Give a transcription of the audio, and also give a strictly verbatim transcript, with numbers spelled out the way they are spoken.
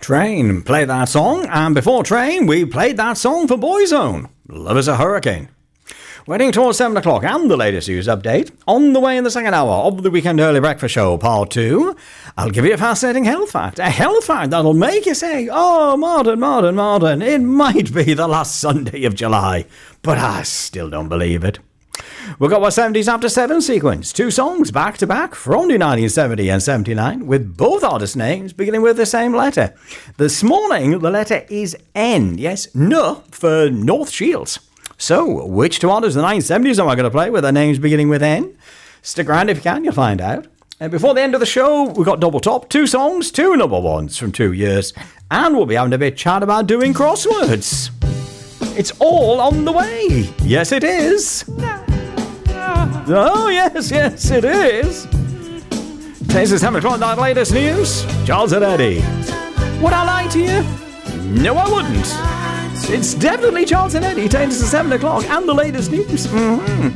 Train played that song, and before Train, we played that song for Boyzone, Love is a Hurricane. Waiting towards seven o'clock and the latest news update. On the way in the second hour of the Weekend Early Breakfast Show, part two, I'll give you a fascinating health fact. A health fact that'll make you say, oh, Martin, Martin, Martin, it might be the last Sunday of July, but I still don't believe it. We've got our seventies After seven sequence. Two songs back to back from nineteen seventy and seventy-nine with both artist names beginning with the same letter. This morning, the letter is N. Yes, N for North Shields. So, which two artists in the nineteen seventies am I going to play with their names beginning with N? Stick around if you can, you'll find out. And before the end of the show, we've got double top, two songs, two number ones from two years. And we'll be having a bit of chat about doing crosswords. It's all on the way. Yes, it is. Oh, yes, yes, it is. Today's seven o'clock, that latest news. Charles and Eddie. Would I lie to you? No, I wouldn't. It's definitely Charles and Eddie. Takes us to seven o'clock and the latest news. Mm-hmm.